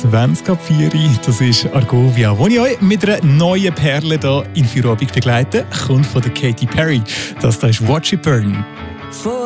20 ab 4. Das ist Argovia, wo ich euch mit einer neuen Perle hier in Feierabend begleite. Kommt von der Katy Perry. Das da ist Watch It Burn.